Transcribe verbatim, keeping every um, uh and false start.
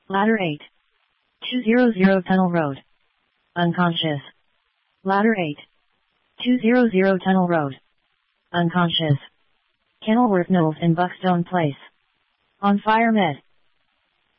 Ladder eight. two hundred Tunnel Road. Unconscious. Ladder eight. two hundred Tunnel Road. Unconscious. Kenilworth Knowles in Buckstone Place. On fire med.